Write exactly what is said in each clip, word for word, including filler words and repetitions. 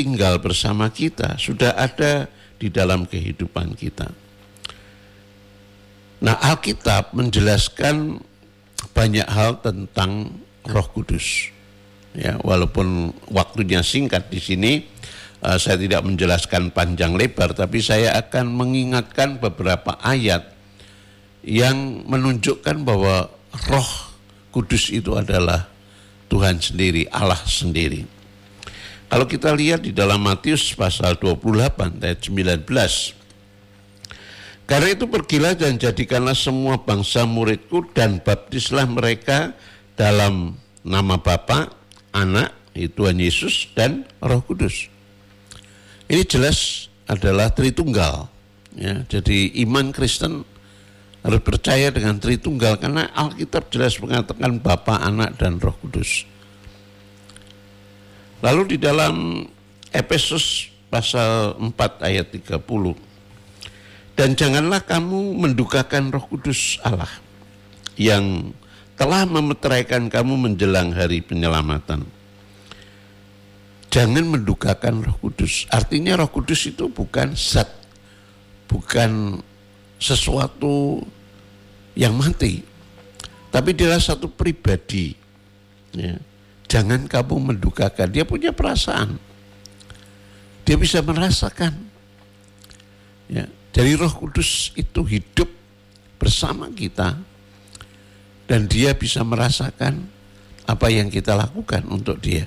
tinggal bersama kita, sudah ada di dalam kehidupan kita. Nah, Alkitab menjelaskan banyak hal tentang Roh Kudus. Ya, walaupun waktunya singkat di sini, uh, saya tidak menjelaskan panjang lebar, tapi saya akan mengingatkan beberapa ayat yang menunjukkan bahwa Roh Kudus itu adalah Tuhan sendiri, Allah sendiri. Kalau kita lihat di dalam Matius pasal dua puluh delapan ayat sembilan belas. Karena itu pergilah dan jadikanlah semua bangsa muridku dan baptislah mereka dalam nama Bapa, Anak, Tuhan Yesus dan Roh Kudus. Ini jelas adalah Tritunggal. Ya, jadi iman Kristen harus percaya dengan Tritunggal karena Alkitab jelas mengatakan Bapa, Anak dan Roh Kudus. Lalu di dalam Efesus pasal empat ayat tiga puluh. Dan janganlah kamu mendukakan Roh Kudus Allah yang telah memeteraikan kamu menjelang hari penyelamatan. Jangan mendukakan Roh Kudus. Artinya Roh Kudus itu bukan zat, bukan sesuatu yang mati, tapi dia adalah satu pribadi. Ya. Jangan kamu mendukakan. Dia punya perasaan. Dia bisa merasakan. Ya. Dari Roh Kudus itu hidup bersama kita. Dan dia bisa merasakan apa yang kita lakukan untuk dia.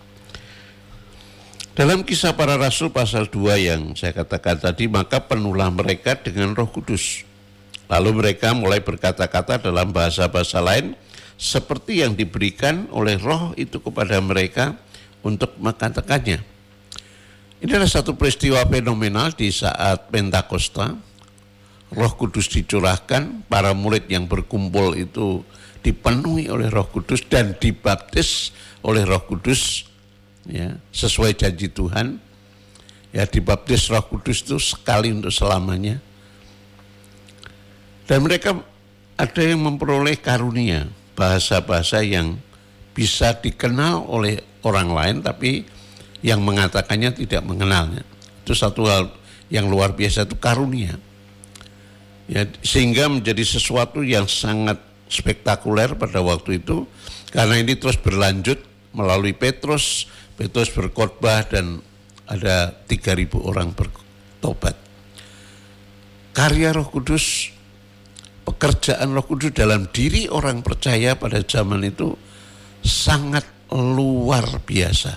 Dalam Kisah Para Rasul pasal dua yang saya katakan tadi, maka penuhlah mereka dengan Roh Kudus. Lalu mereka mulai berkata-kata dalam bahasa-bahasa lain seperti yang diberikan oleh Roh itu kepada mereka untuk mengatakannya. Ini adalah satu peristiwa fenomenal di saat Pentakosta. Roh Kudus dicurahkan, para murid yang berkumpul itu dipenuhi oleh Roh Kudus dan dibaptis oleh Roh Kudus, ya, sesuai janji Tuhan. Ya, dibaptis Roh Kudus itu sekali untuk selamanya. Dan mereka ada yang memperoleh karunia, bahasa-bahasa yang bisa dikenal oleh orang lain, tapi yang mengatakannya tidak mengenalnya. Itu satu hal yang luar biasa, itu karunia. Ya, sehingga menjadi sesuatu yang sangat spektakuler pada waktu itu, karena ini terus berlanjut melalui Petrus. Petrus berkhotbah dan ada tiga ribu orang bertobat. Karya Roh Kudus, pekerjaan Roh Kudus dalam diri orang percaya pada zaman itu sangat luar biasa.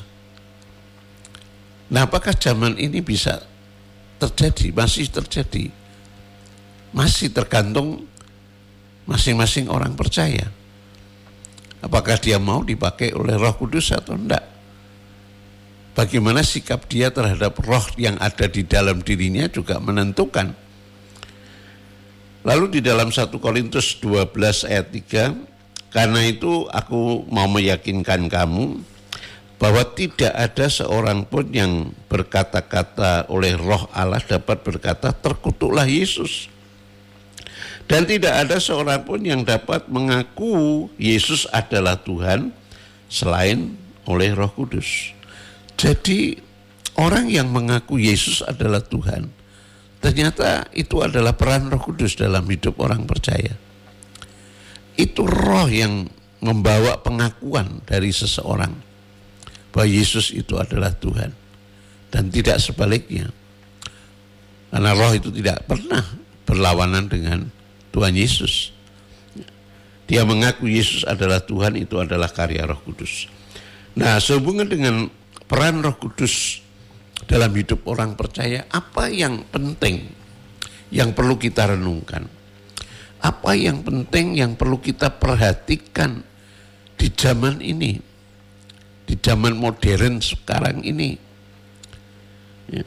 Nah, apakah zaman ini bisa terjadi? Masih terjadi. Masih tergantung masing-masing orang percaya. Apakah dia mau dipakai oleh Roh Kudus atau enggak? Bagaimana sikap dia terhadap roh yang ada di dalam dirinya juga menentukan. Lalu di dalam satu Korintus dua belas ayat tiga, karena itu aku mau meyakinkan kamu bahwa tidak ada seorang pun yang berkata-kata oleh Roh Allah dapat berkata terkutuklah Yesus. Dan tidak ada seorang pun yang dapat mengaku Yesus adalah Tuhan selain oleh Roh Kudus. Jadi orang yang mengaku Yesus adalah Tuhan, ternyata itu adalah peran Roh Kudus dalam hidup orang percaya. Itu roh yang membawa pengakuan dari seseorang bahwa Yesus itu adalah Tuhan, dan tidak sebaliknya. Karena roh itu tidak pernah berlawanan dengan Tuhan Yesus. Dia mengaku Yesus adalah Tuhan, itu adalah karya Roh Kudus. Nah, sehubungan dengan peran Roh Kudus dalam hidup orang percaya, apa yang penting yang perlu kita renungkan? Apa yang penting yang perlu kita perhatikan di zaman ini, di zaman modern sekarang ini? Ya.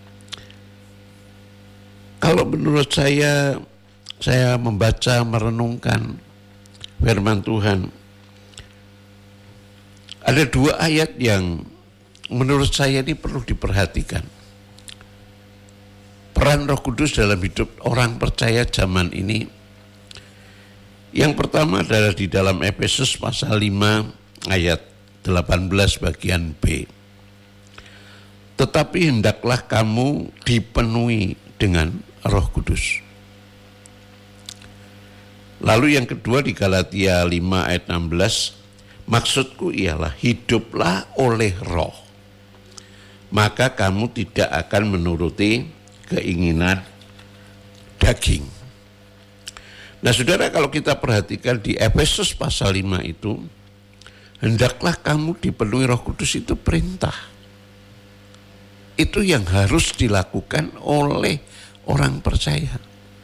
Kalau menurut saya, saya membaca, merenungkan firman Tuhan, ada dua ayat yang menurut saya ini perlu diperhatikan. Peran Roh Kudus dalam hidup orang percaya zaman ini. Yang pertama adalah di dalam Efesus pasal lima ayat delapan belas bagian B. tetapi hendaklah kamu dipenuhi dengan Roh Kudus. Lalu yang kedua di Galatia lima ayat enam belas, maksudku ialah hiduplah oleh roh, maka kamu tidak akan menuruti keinginan daging. Nah saudara, kalau kita perhatikan di Efesus pasal lima itu, hendaklah kamu dipenuhi Roh Kudus itu perintah. Itu yang harus dilakukan oleh orang percaya.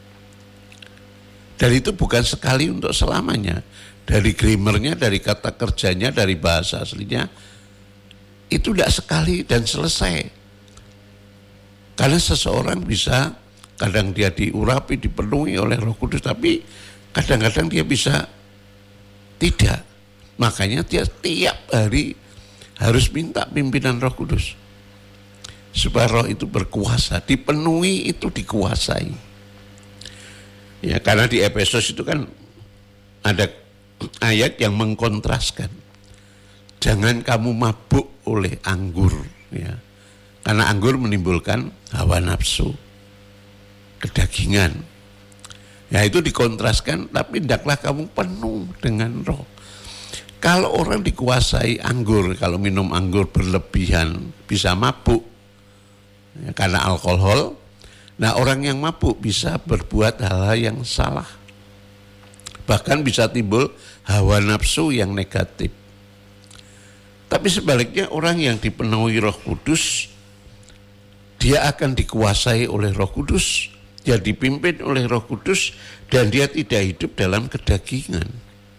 Dan itu bukan sekali untuk selamanya. Dari grammarnya, dari kata kerjanya, dari bahasa aslinya, itu tidak sekali dan selesai. Karena seseorang bisa, kadang dia diurapi, dipenuhi oleh Roh Kudus, tapi kadang-kadang dia bisa tidak. Makanya dia tiap hari harus minta pimpinan Roh Kudus. Supaya roh itu berkuasa, dipenuhi itu dikuasai. Ya, karena di Efesus itu kan ada ayat yang mengkontraskan. Jangan kamu mabuk oleh anggur, ya. Karena anggur menimbulkan hawa nafsu, kedagingan. Ya itu dikontraskan, tapi hendaklah kamu penuh dengan roh. Kalau orang dikuasai anggur, kalau minum anggur berlebihan bisa mabuk. Ya, karena alkohol. Nah orang yang mabuk bisa berbuat hal-hal yang salah, bahkan bisa timbul hawa nafsu yang negatif. Tapi sebaliknya orang yang dipenuhi Roh Kudus, dia akan dikuasai oleh Roh Kudus, dia dipimpin oleh Roh Kudus, dan dia tidak hidup dalam kedagingan.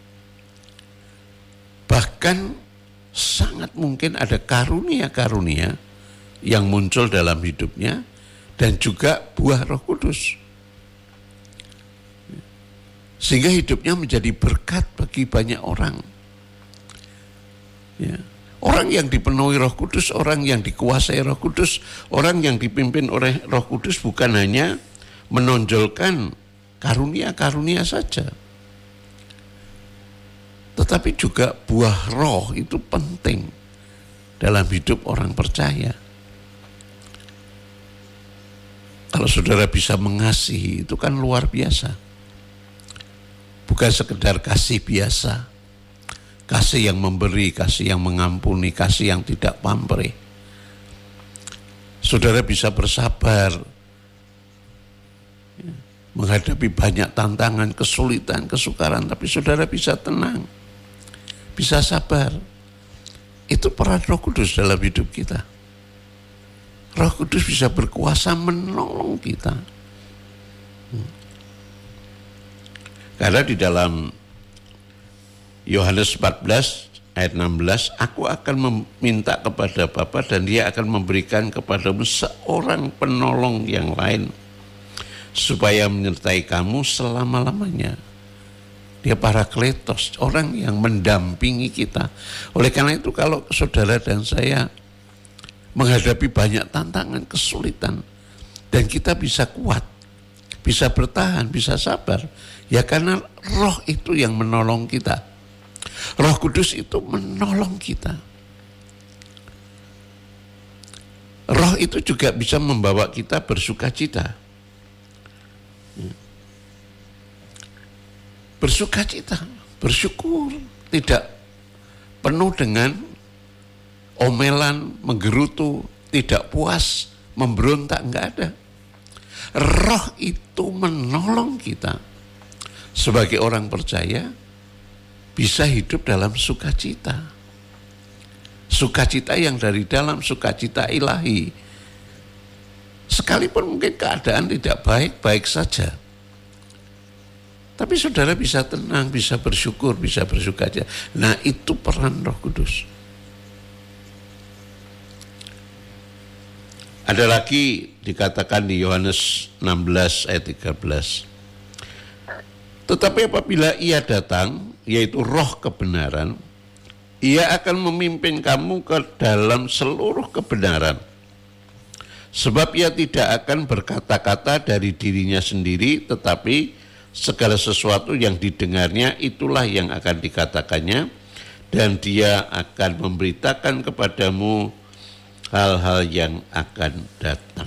Bahkan sangat mungkin ada karunia-karunia yang muncul dalam hidupnya dan juga buah Roh Kudus. Sehingga hidupnya menjadi berkat bagi banyak orang. Ya. Orang yang dipenuhi Roh Kudus, orang yang dikuasai Roh Kudus, orang yang dipimpin oleh Roh Kudus bukan hanya menonjolkan karunia-karunia saja. Tetapi juga buah roh itu penting dalam hidup orang percaya. Kalau saudara bisa mengasihi, itu kan luar biasa. Bukan sekedar kasih biasa. Kasih yang memberi, kasih yang mengampuni, kasih yang tidak pamrih. Saudara bisa bersabar menghadapi banyak tantangan, kesulitan, kesukaran, tapi saudara bisa tenang, bisa sabar. Itu peran Roh Kudus dalam hidup kita. Roh Kudus bisa berkuasa menolong kita. Karena di dalam Yohanes empat belas ayat enam belas, aku akan meminta kepada Bapa dan dia akan memberikan kepadamu seorang penolong yang lain supaya menyertai kamu selama-lamanya. Dia Parakletos, orang yang mendampingi kita. Oleh karena itu kalau saudara dan saya menghadapi banyak tantangan, kesulitan, dan kita bisa kuat, bisa bertahan, bisa sabar, ya karena roh itu yang menolong kita. Roh Kudus itu menolong kita. Roh itu juga bisa membawa kita bersukacita. Bersukacita, bersyukur, tidak penuh dengan omelan, menggerutu, tidak puas, memberontak, enggak ada. Roh itu menolong kita sebagai orang percaya bisa hidup dalam sukacita. Sukacita yang dari dalam, sukacita ilahi. Sekalipun mungkin keadaan tidak baik-baik saja, tapi saudara bisa tenang, bisa bersyukur, bisa bersukacita. Nah itu peran Roh Kudus. Ada lagi dikatakan di Yohanes enam belas ayat tiga belas. Tetapi apabila ia datang, yaitu roh kebenaran, ia akan memimpin kamu ke dalam seluruh kebenaran. Sebab ia tidak akan berkata-kata dari dirinya sendiri, tetapi segala sesuatu yang didengarnya itulah yang akan dikatakannya, dan dia akan memberitakan kepadamu hal-hal yang akan datang.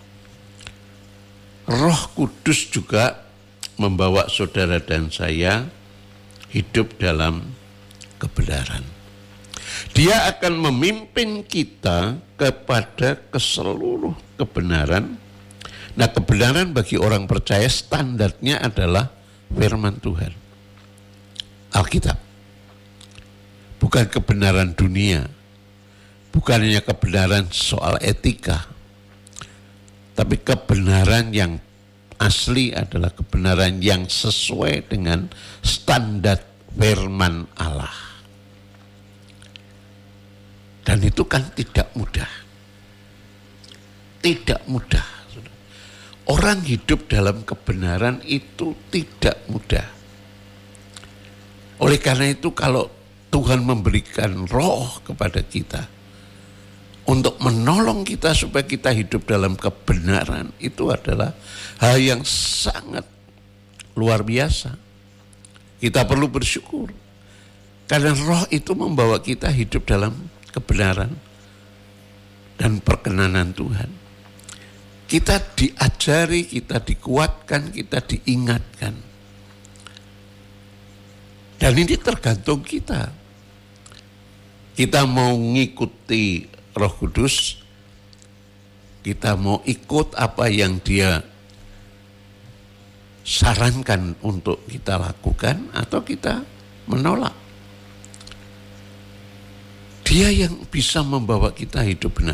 Roh Kudus juga membawa saudara dan saya hidup dalam kebenaran. Dia akan memimpin kita kepada keseluruh kebenaran. Nah, kebenaran bagi orang percaya standarnya adalah firman Tuhan, Alkitab. Bukan kebenaran dunia, bukan hanya kebenaran soal etika, tapi kebenaran yang asli adalah kebenaran yang sesuai dengan standar firman Allah. Dan itu kan tidak mudah. Tidak mudah. Orang hidup dalam kebenaran itu tidak mudah. Oleh karena itu kalau Tuhan memberikan roh kepada kita untuk menolong kita supaya kita hidup dalam kebenaran, itu adalah hal yang sangat luar biasa. Kita perlu bersyukur karena roh itu membawa kita hidup dalam kebenaran dan perkenanan Tuhan. Kita diajari, kita dikuatkan, kita diingatkan. Dan ini tergantung kita. Kita mau ngikuti Roh Kudus, kita mau ikut apa yang dia sarankan untuk kita lakukan, atau kita menolak. Dia yang bisa membawa kita hidup benar,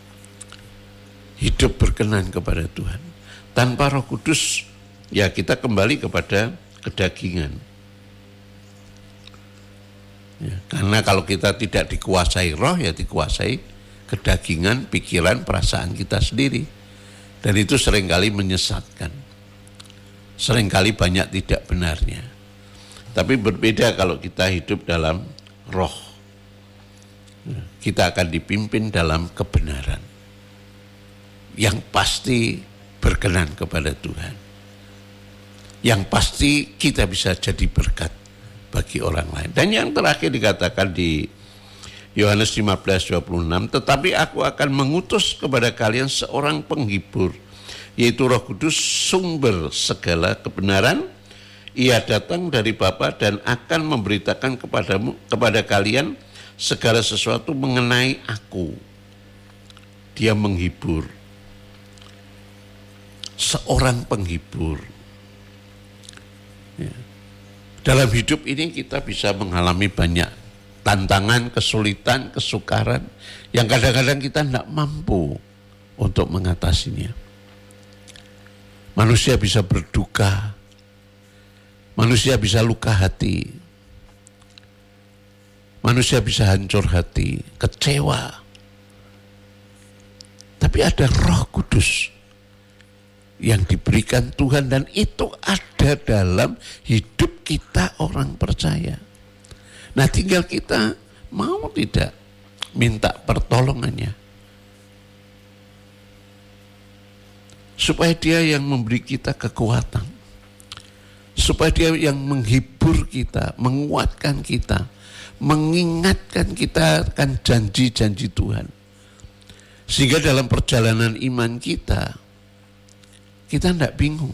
hidup berkenan kepada Tuhan. Tanpa Roh Kudus, ya kita kembali kepada kedagingan. Ya, karena kalau kita tidak dikuasai roh, ya dikuasai kedagingan, pikiran, perasaan kita sendiri. Dan itu seringkali menyesatkan. Seringkali banyak tidak benarnya. Tapi berbeda kalau kita hidup dalam roh. Kita akan dipimpin dalam kebenaran yang pasti berkenan kepada Tuhan. Yang pasti kita bisa jadi berkat bagi orang lain. Dan yang terakhir dikatakan di Yohanes lima belas dua puluh enam, tetapi aku akan mengutus kepada kalian seorang penghibur, yaitu Roh Kudus, sumber segala kebenaran. Ia datang dari Bapa dan akan memberitakan kepadamu, kepada kalian segala sesuatu mengenai aku. Dia menghibur. Seorang penghibur. Ya. Dalam hidup ini kita bisa mengalami banyak tantangan, kesulitan, kesukaran yang kadang-kadang kita tidak mampu untuk mengatasinya. Manusia bisa berduka, manusia bisa luka hati, manusia bisa hancur hati, kecewa. Tapi ada Roh Kudus yang diberikan Tuhan, dan itu ada dalam hidup kita orang percaya. Nah, tinggal kita mau tidak minta pertolongannya, supaya dia yang memberi kita kekuatan, supaya dia yang menghibur kita, menguatkan kita, mengingatkan kita akan janji-janji Tuhan. Sehingga dalam perjalanan iman kita, kita tidak bingung,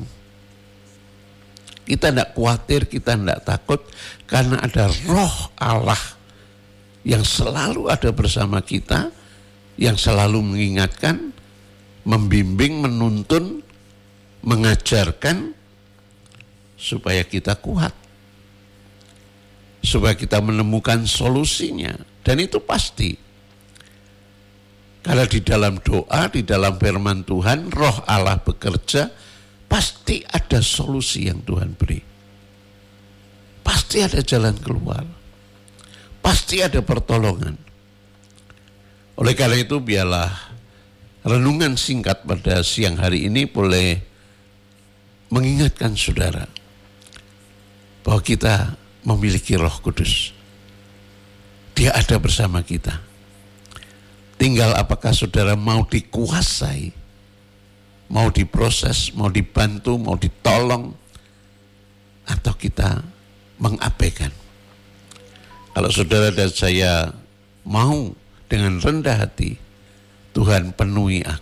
kita tidak khawatir, kita tidak takut, karena ada Roh Allah yang selalu ada bersama kita, yang selalu mengingatkan, membimbing, menuntun, mengajarkan, supaya kita kuat, supaya kita menemukan solusinya. Dan itu pasti. Karena di dalam doa, di dalam firman Tuhan, Roh Allah bekerja, pasti ada solusi yang Tuhan beri. Pasti ada jalan keluar. Pasti ada pertolongan. Oleh karena itu, biarlah renungan singkat pada siang hari ini boleh mengingatkan saudara bahwa kita memiliki Roh Kudus. Dia ada bersama kita. Tinggal apakah saudara mau dikuasai, mau diproses, mau dibantu, mau ditolong, atau kita mengabaikan. Kalau saudara dan saya mau dengan rendah hati Tuhan penuhi aku.